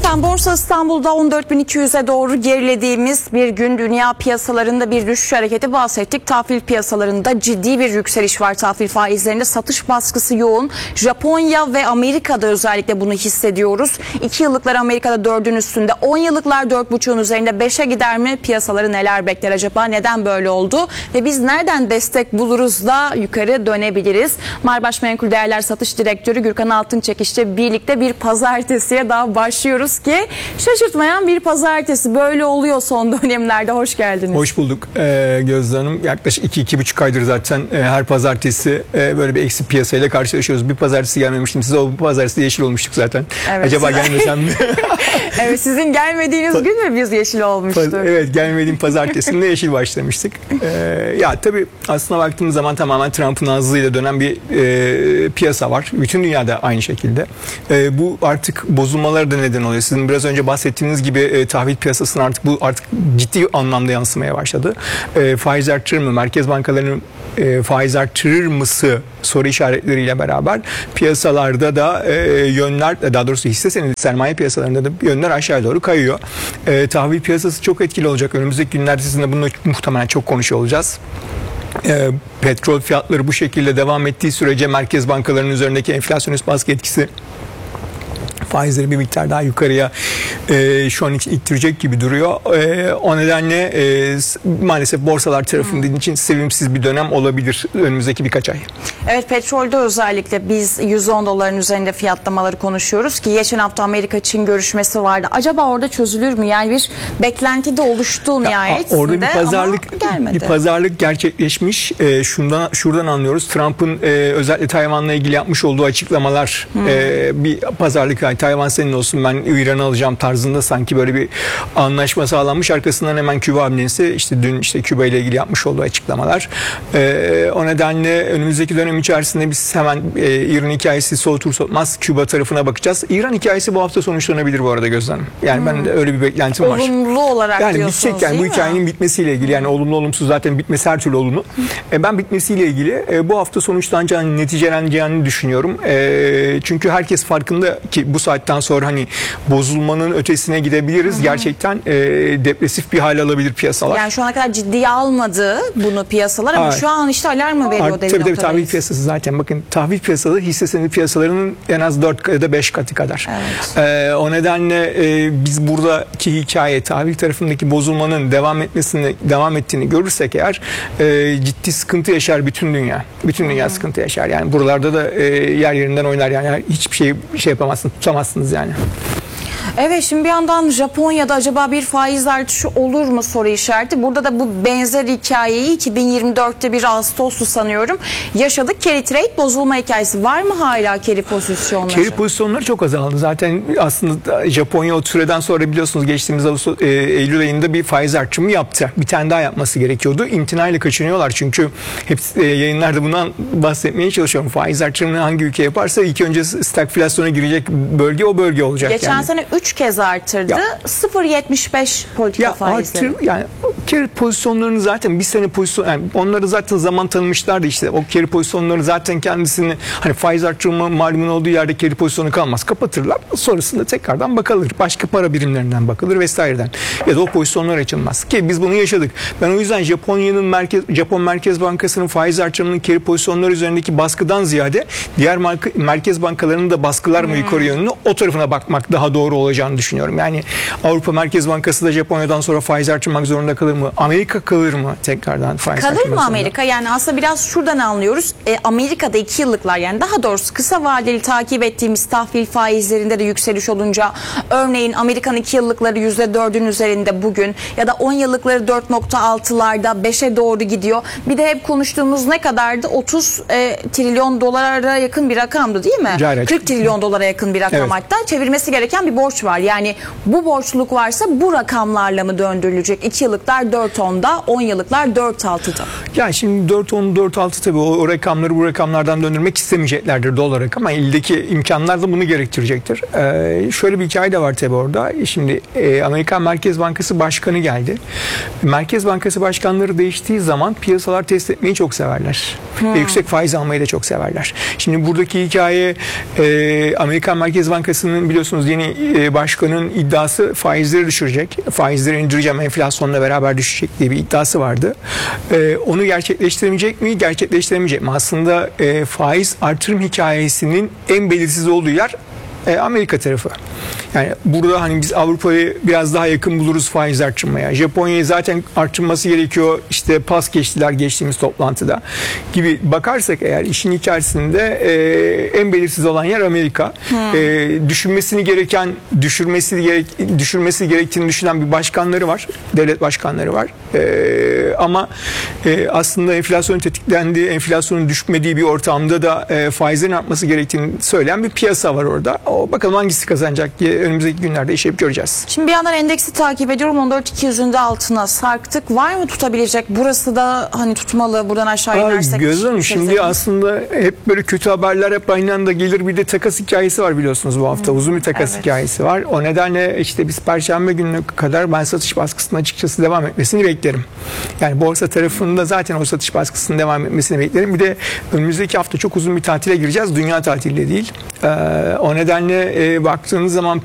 Efendim Borsa İstanbul'da 14.200'e doğru gerilediğimiz bir gün, dünya piyasalarında bir düşüş hareketi bahsettik. Tahvil piyasalarında ciddi bir yükseliş var. Tahvil faizlerinde satış baskısı yoğun. Japonya ve Amerika'da özellikle bunu hissediyoruz. 2 yıllıklar Amerika'da 4'ün üstünde, 10 yıllıklar 4.5'un üzerinde. 5'e gider mi? Piyasaları neler bekler acaba? Neden böyle oldu? Ve biz nereden destek buluruz da yukarı dönebiliriz? Marbaş Menkul Değerler Satış Direktörü Gürkan Altınçekiş'le birlikte bir pazartesiye daha başlıyoruz ki şaşırtmayan bir pazartesi. Böyle oluyor son dönemlerde. Hoş geldiniz. Hoş bulduk Gözde Hanım. Yaklaşık 2-2,5 aydır zaten her pazartesi böyle bir eksi piyasayla karşılaşıyoruz. Bir pazartesi gelmemiştim size. O pazartesi yeşil olmuştuk zaten. Evet. Acaba gelmesem mi? Evet, sizin gelmediğiniz gün mü biz yeşil olmuştuk? Evet, gelmediğim pazartesinde yeşil başlamıştık. Ya tabii aslında baktığımız zaman tamamen Trump'ın ağzıyla dönen bir piyasa var. Bütün dünyada aynı şekilde. Bu artık bozulmalara da neden oluyor. Sizin biraz önce bahsettiğiniz gibi tahvil piyasasının artık ciddi anlamda yansımaya başladı. Faiz artırır mı? Merkez bankalarının faiz artırır mısı soru işaretleriyle beraber piyasalarda da yönler, daha doğrusu hisse senedi sermaye piyasalarında da yönler aşağı doğru kayıyor. Tahvil piyasası çok etkili olacak. Önümüzdeki günlerde sizinle bunu muhtemelen çok konuşuyor olacağız. Petrol fiyatları bu şekilde devam ettiği sürece merkez bankalarının üzerindeki enflasyonist baskı etkisi faizleri bir miktar daha yukarıya şu an için ittirecek gibi duruyor. O nedenle maalesef borsalar tarafından için sevimsiz bir dönem olabilir önümüzdeki birkaç ay. Evet, petrolde özellikle biz 110 doların üzerinde fiyatlamaları konuşuyoruz ki geçen hafta Amerika-Çin görüşmesi vardı. Acaba orada çözülür mü? Yani bir beklenti de oluştu nihayetinde orada bir pazarlık gerçekleşmiş. Şuradan anlıyoruz. Trump'ın özellikle Tayvan'la ilgili yapmış olduğu açıklamalar bir pazarlık, yani Tayvan senin olsun, ben İran'ı alacağım tarzında sanki böyle bir anlaşma sağlanmış. Arkasından hemen Küba hamlesi, dün Küba ile ilgili yapmış olduğu açıklamalar. O nedenle önümüzdeki dönem içerisinde biz hemen İran hikayesi soğutur soğutmaz Küba tarafına bakacağız. İran hikayesi bu hafta sonuçlanabilir bu arada Gözde Hanım. Yani ben de öyle bir beklentim var. Olumlu olarak yani diyorsunuz, bitecek, yani bu hikayenin bitmesiyle ilgili, yani olumlu olumsuz zaten bitmesi her türlü olumlu. Ben bitmesiyle ilgili bu hafta sonuçlanacağını, neticeleneceğini düşünüyorum. Çünkü herkes farkında ki bu saatten sonra hani bozulmanın ötesine gidebiliriz. Gerçekten depresif bir hal alabilir piyasalar. Yani şu ana kadar ciddiye almadı bunu piyasalar ama şu an alarmı veriyor dedi. Tabii tahvil piyasası zaten, bakın tahvil piyasaları hisse senedi piyasalarının en az 4 ya da 5 katı kadar. Evet. O nedenle biz buradaki hikaye, tahvil tarafındaki bozulmanın devam ettiğini görürsek eğer ciddi sıkıntı yaşar bütün dünya. Bütün dünya sıkıntı yaşar. Yani buralarda da yer yerinden oynar, yani hiçbir şey yapamazsınız, tutamazsınız yani. Evet, şimdi bir yandan Japonya'da acaba bir faiz artışı olur mu soru işareti. Burada da bu benzer hikayeyi 2024'te bir Ağustos'tu sanıyorum yaşadık. Carry trade bozulma hikayesi var mı hala carry pozisyonları? Carry pozisyonları çok azaldı. Zaten aslında Japonya o süreden sonra biliyorsunuz geçtiğimiz Eylül ayında bir faiz artırımı yaptı. Bir tane daha yapması gerekiyordu. İmtinayla kaçınıyorlar çünkü hep yayınlarda bundan bahsetmeye çalışıyorum. Faiz artırımını hangi ülke yaparsa ilk önce stagflasyona girecek bölge o bölge olacak. Geçen sene 3 kez arttırdı. 0.75 politika faizleri. Yani carry pozisyonlarını zaten bir sene yani onları zaten zaman tanımışlardı o carry pozisyonları zaten kendisini hani faiz artırımı malumun olduğu yerde carry pozisyonu kalmaz. Kapatırlar. Sonrasında tekrardan bakılır. Başka para birimlerinden bakılır vesaireden. Ya da o pozisyonlar açılmaz. Ki biz bunu yaşadık. Ben o yüzden Japon Merkez Bankası'nın faiz artırımının carry pozisyonları üzerindeki baskıdan ziyade diğer merkez bankalarının da baskılar mı yukarı yönlü o tarafına bakmak daha doğru olacağını düşünüyorum. Yani Avrupa Merkez Bankası da Japonya'dan sonra faiz artırmak zorunda kalır mı? Amerika kalır mı tekrardan faiz kalır mı Amerika? Yani aslında biraz şuradan anlıyoruz. Amerika'da 2 yıllıklar, yani daha doğrusu kısa vadeli takip ettiğimiz tahvil faizlerinde de yükseliş olunca, örneğin Amerikan 2 yıllıkları %4'ün üzerinde bugün ya da 10 yıllıkları 4.6'larda 5'e doğru gidiyor. Bir de hep konuştuğumuz ne kadardı? 30 trilyon dolara yakın bir rakamdı değil mi? 40 trilyon dolara yakın bir rakam, hatta çevirmesi gereken bir borç var. Yani bu borçluluk varsa bu rakamlarla mı döndürülecek? 2 yıllıklar yıllıklar 4.10'da, 10 yıllıklar 4.6'da. Yani şimdi 4.10, 4.6 tabii o rakamları bu rakamlardan döndürmek istemeyeceklerdir doğal olarak ama eldeki imkanlar da bunu gerektirecektir. Şöyle bir hikaye de var tabii orada. Şimdi Amerikan Merkez Bankası Başkanı geldi. Merkez Bankası başkanları değiştiği zaman piyasalar test etmeyi çok severler. Ve yüksek faiz almayı da çok severler. Şimdi buradaki hikaye Amerikan Merkez Bankası'nın biliyorsunuz yeni başkanın iddiası faizleri düşürecek. Faizleri indireceğim, enflasyonla beraber düşecek diye bir iddiası vardı. Onu gerçekleştiremeyecek mi? Gerçekleştiremeyecek mi? Aslında faiz artırım hikayesinin en belirsiz olduğu yer Amerika tarafı. Yani burada hani biz Avrupa'yı biraz daha yakın buluruz faiz artırmaya. Japonya'yı zaten artırması gerekiyor. İşte pas geçtiler geçtiğimiz toplantıda gibi bakarsak eğer işin içerisinde en belirsiz olan yer Amerika. Düşürmesi gerektiğini düşünen bir başkanları var. Devlet başkanları var. Ama aslında enflasyon tetiklendiği, enflasyonun düşmediği bir ortamda da faizlerin artması gerektiğini söyleyen bir piyasa var orada. Bakalım hangisi kazanacak diye önümüzdeki günlerde yaşayıp göreceğiz. Şimdi bir yandan endeksi takip ediyorum. 14.200'ün de altına sarktık. Var mı tutabilecek? Burası da hani tutmalı. Buradan aşağı inersek. Gözüm şimdi aslında hep böyle kötü haberler hep aynı anda gelir. Bir de takas hikayesi var biliyorsunuz bu hafta. Uzun bir takas hikayesi var. O nedenle işte biz Perşembe gününe kadar ben satış baskısının açıkçası devam etmesini beklerim. Yani borsa tarafında zaten o satış baskısının devam etmesini beklerim. Bir de önümüzdeki hafta çok uzun bir tatile gireceğiz. Dünya tatili değil. O nedenle baktığınız zaman